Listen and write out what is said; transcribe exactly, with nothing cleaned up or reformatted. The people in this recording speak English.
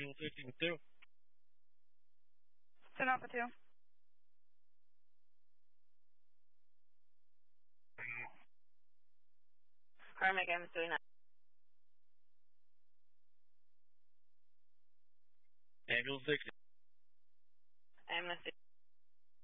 Manual fifty with two. ten Alpha two. Carmack, I'm doing that. Manual sixty.